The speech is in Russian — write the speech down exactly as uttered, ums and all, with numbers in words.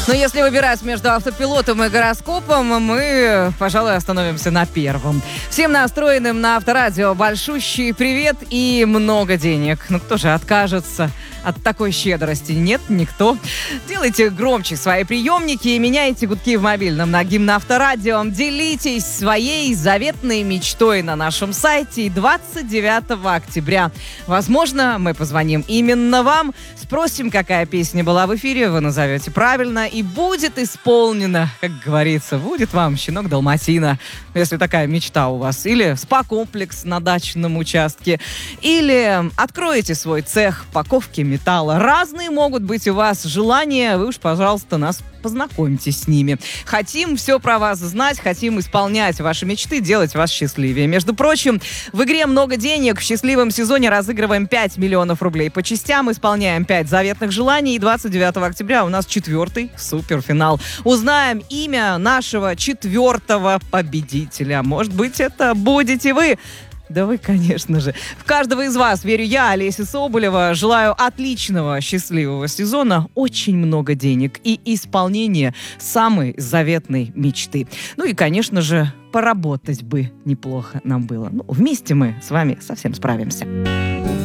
Но если выбирать между автопилотом и гороскопом, мы, пожалуй, остановимся на первом. Всем настроенным на Авторадио большущий привет и много денег. Ну кто же откажется от такой щедрости? Нет, никто. Делайте громче свои приемники и меняйте гудки в мобильном на гимн Авторадио. Делитесь своей заветной мечтой на нашем сайте двадцать девятого октября. Возможно, мы позвоним именно вам, спросим, какая песня была в эфире, вы назовете правильно, и будет исполнено, как говорится, будет вам щенок Далматина, если такая мечта у вас, или спа-комплекс на дачном участке, или откроете свой цех паковки металла. Разные могут быть у вас желания, вы уж, пожалуйста, нас познакомьтесь с ними. Хотим все про вас знать, хотим исполнять ваши мечты, делать вас счастливее. Между прочим, в игре «Много денег» в счастливом сезоне разыгрываем пять миллионов рублей по частям, исполняем пять заветных желаний, и двадцать девятого октября у нас четвертый суперфинал. Узнаем имя нашего четвертого победителя. Может быть, это будете вы. Да вы, конечно же. В каждого из вас верю я, Олеся Соболева. Желаю отличного, счастливого сезона, очень много денег и исполнения самой заветной мечты. Ну и, конечно же, поработать бы неплохо нам было. Ну, вместе мы с вами совсем справимся.